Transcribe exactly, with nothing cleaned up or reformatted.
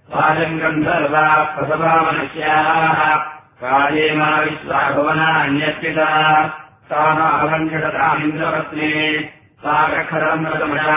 वाजम् गन्धर्वा प्रसवामनुष्याः कालेमा विश्वाभवना अन्यर्पिता सा नालङ्कृतामिन्द्रपत्नी सा कखरम् रतमया